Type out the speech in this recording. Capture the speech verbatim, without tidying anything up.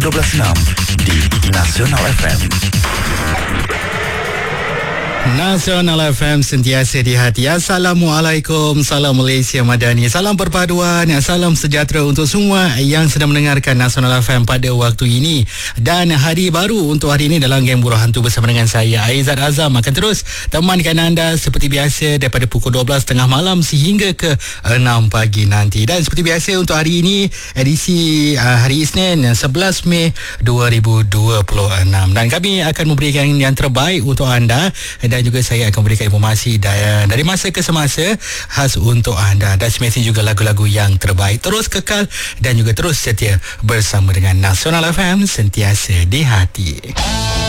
dua belas enam di Nasional F M. Nasional F M, sentiasa di hati. Assalamualaikum, salam Malaysia Madani, salam perpaduan, salam sejahtera untuk semua yang sedang mendengarkan Nasional F M pada waktu ini. Dan hari baru untuk hari ini dalam Geng Buruh Hantu bersama dengan saya, Aizat Azam, akan terus temankan anda seperti biasa daripada pukul dua belas tiga puluh malam sehingga ke enam pagi nanti. Dan seperti biasa untuk hari ini, edisi uh, hari Isnin sebelas Mei dua ribu dua puluh enam. Dan kami akan memberikan yang terbaik untuk anda, dan juga saya akan berikan informasi dari masa ke semasa khas untuk anda, dan semestinya juga lagu-lagu yang terbaik. Terus kekal dan juga terus setia bersama dengan Nasional F M, sentiasa di hati.